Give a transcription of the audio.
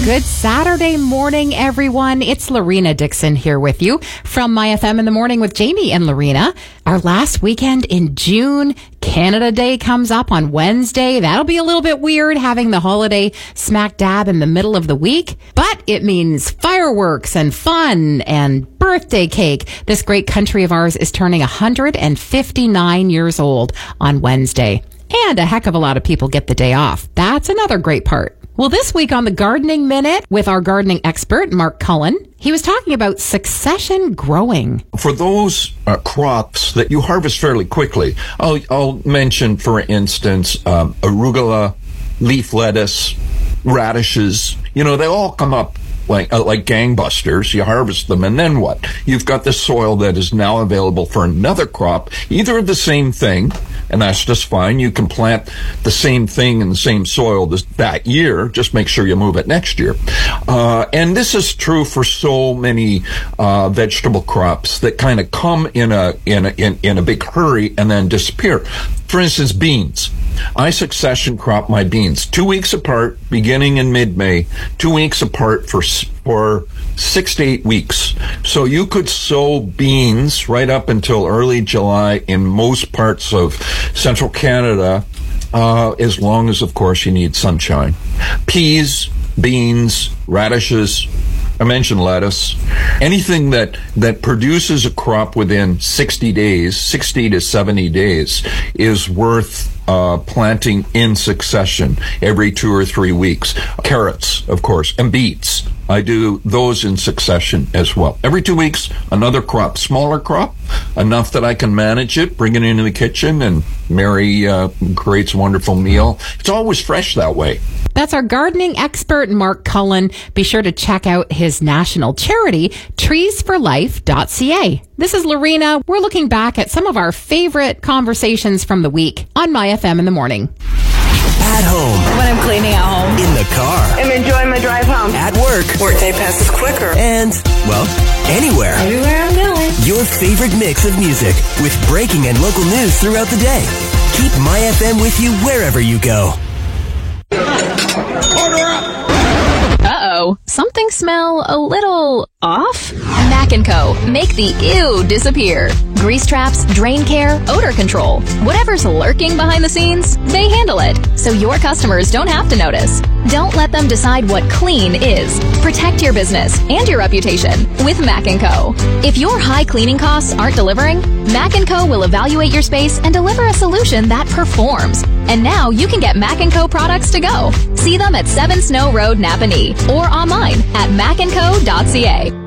Good Saturday morning, everyone. It's Lorena Dixon here with you from My FM in the Morning with Jamie and Lorena. Our last weekend in June, Canada Day comes up on Wednesday. That'll be a little bit weird having the holiday smack dab in the middle of the week, but it means fireworks and fun and birthday cake. This great country of ours is turning 159 years old on Wednesday. And a heck of a lot of people get the day off. That's another great part. Well, this week on the Gardening Minute with our gardening expert, Mark Cullen, he was talking about succession growing. For those crops that you harvest fairly quickly, I'll mention, for instance, arugula, leaf lettuce, radishes. You know, they all come up like gangbusters. You harvest them, and then what? You've got this soil that is now available for another crop, either of the same thing, and that's just fine. You can plant the same thing in the same soil that year. Just make sure you move it next year. And this is true for so many vegetable crops that kind of come in a big hurry and then disappear. For instance, beans. I succession crop my beans 2 weeks apart, beginning in mid-May, 2 weeks apart for 6 to 8 weeks. So you could sow beans right up until early July in most parts of central Canada, as long as, of course, you need sunshine. Peas, beans, radishes, I mentioned lettuce. Anything that produces a crop within 60 to 70 days is worth planting in succession every 2 or 3 weeks. Carrots, of course, and beets. I do those in succession as well. Every 2 weeks, another crop, smaller crop, enough that I can manage it, bring it into the kitchen, and Mary creates a wonderful meal. It's always fresh that way. That's our gardening expert, Mark Cullen. Be sure to check out his national charity, treesforlife.ca. This is Lorena. We're looking back at some of our favorite conversations from the week on My FM in the Morning. At home. When I'm cleaning at home. In the car. I'm enjoying my drive home. At work. Workday passes quicker. And, well, anywhere. Everywhere I'm going. Your favorite mix of music with breaking and local news throughout the day. Keep My FM with you wherever you go. Order up! Uh-oh. Something smell a little off? Mac & Co. Make the ew disappear. Grease traps, drain care, odor control. Whatever's lurking behind the scenes, they handle it, so your customers don't have to notice. Don't let them decide what clean is. Protect your business and your reputation with Mac & Co. If your high cleaning costs aren't delivering, Mac & Co. will evaluate your space and deliver a solution that performs. And now you can get Mac & Co. products to go. See them at 7 Snow Road, Napanee, or online at macandco.ca.